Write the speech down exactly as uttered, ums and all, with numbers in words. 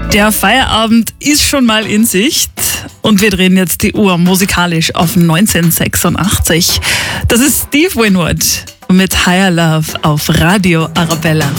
Der Feierabend ist schon mal in Sicht und wir drehen jetzt die Uhr musikalisch auf neunzehnhundertsechsundachtzig. Das ist Steve Winwood mit Higher Love auf Radio Arabella.